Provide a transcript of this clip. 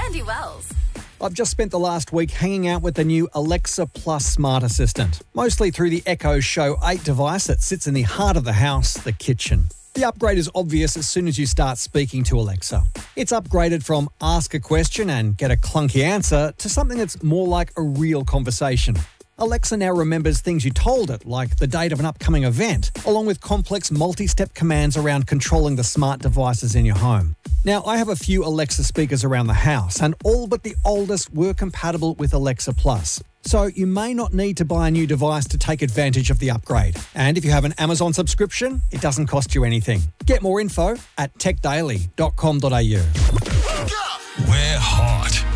Andy Wells. I've just spent the last week hanging out with the new Alexa Plus smart assistant, mostly through the Echo Show 8 device that sits in the heart of the house, the kitchen. The upgrade is obvious as soon as you start speaking to Alexa. It's upgraded from ask a question and get a clunky answer to something that's more like a real conversation. Alexa now remembers things you told it, like the date of an upcoming event, along with complex multi-step commands around controlling the smart devices in your home. Now, I have a few Alexa speakers around the house, and all but the oldest were compatible with Alexa Plus. So you may not need to buy a new device to take advantage of the upgrade. And if you have an Amazon subscription, it doesn't cost you anything. Get more info at techdaily.com.au. We're hot.